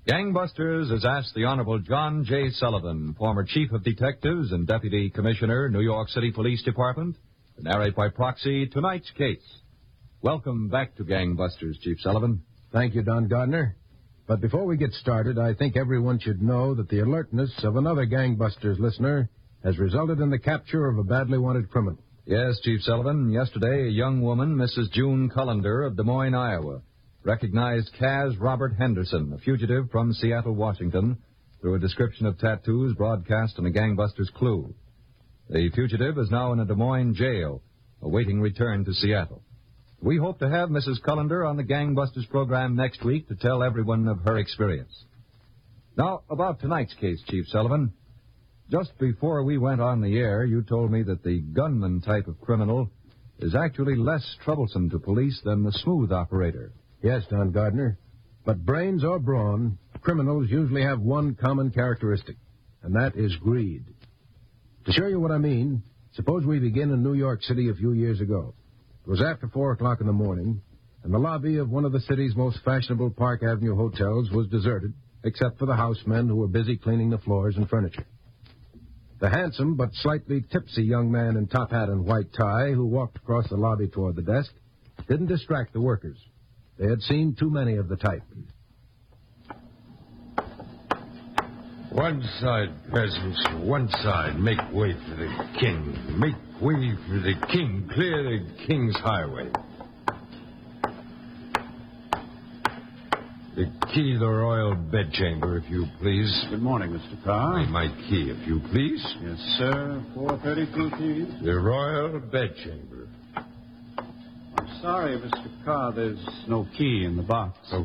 Gangbusters has asked the Honorable John J. Sullivan, former Chief of Detectives and Deputy Commissioner, New York City Police Department, to narrate by proxy tonight's case. Welcome back to Gangbusters, Chief Sullivan. Thank you, Don Gardner. But before we get started, I think everyone should know that the alertness of another Gangbusters listener has resulted in the capture of a badly wanted criminal. Yes, Chief Sullivan. Yesterday, a young woman, Mrs. June Cullender of Des Moines, Iowa, recognized Kaz Robert Henderson, a fugitive from Seattle, Washington, through a description of tattoos broadcast on a Gangbusters clue. The fugitive is now in a Des Moines jail, awaiting return to Seattle. We hope to have Mrs. Cullender on the Gangbusters program next week to tell everyone of her experience. Now, about tonight's case, Chief Sullivan. Just before we went on the air, you told me that the gunman type of criminal is actually less troublesome to police than the smooth operator. Yes, Don Gardner. But brains or brawn, criminals usually have one common characteristic, and that is greed. To show you what I mean, suppose we begin in New York City a few years ago. It was after 4 o'clock in the morning, and the lobby of one of the city's most fashionable Park Avenue hotels was deserted, except for the housemen who were busy cleaning the floors and furniture. The handsome but slightly tipsy young man in top hat and white tie who walked across the lobby toward the desk didn't distract the workers. They had seen too many of the type. One side, peasants, one side. Make way for the king. Make way for the king. Clear the king's highway. The key to the royal bedchamber, if you please. Good morning, Mr. Carr. My key, if you please. Yes, sir. 432 keys. The royal bedchamber. I'm sorry, Mr. Carr. There's no key in the box.